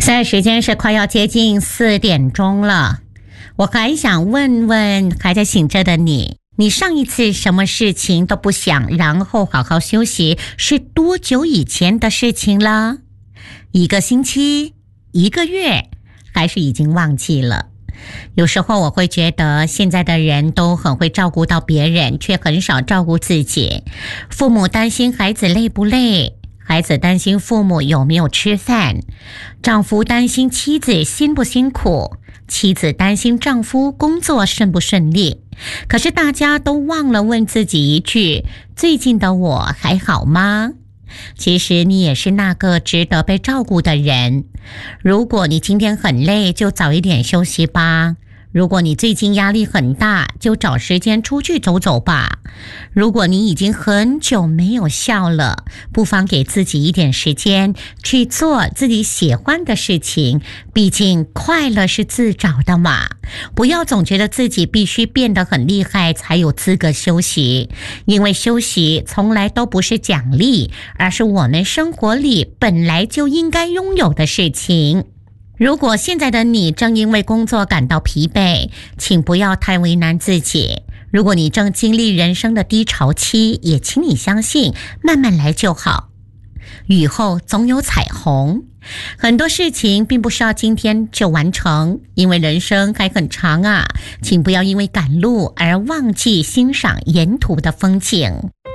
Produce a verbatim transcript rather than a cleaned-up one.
现在时间是快要接近四点钟了，我还想问问还在醒着的你，你上一次什么事情都不想，然后好好休息，是多久以前的事情了？一个星期？一个月？还是已经忘记了？有时候我会觉得现在的人都很会照顾到别人，却很少照顾自己。父母担心孩子累不累，孩子担心父母有没有吃饭，丈夫担心妻子辛不辛苦，妻子担心丈夫工作顺不顺利。可是大家都忘了问自己一句：最近的我还好吗？其实你也是那个值得被照顾的人。如果你今天很累，就早一点休息吧。如果你最近压力很大，就找时间出去走走吧。如果你已经很久没有笑了，不妨给自己一点时间去做自己喜欢的事情，毕竟快乐是自找的嘛。不要总觉得自己必须变得很厉害才有资格休息，因为休息从来都不是奖励，而是我们生活里本来就应该拥有的事情。如果现在的你正因为工作感到疲惫，请不要太为难自己。如果你正经历人生的低潮期，也请你相信，慢慢来就好。雨后总有彩虹，很多事情并不是要今天就完成，因为人生还很长啊，请不要因为赶路而忘记欣赏沿途的风景。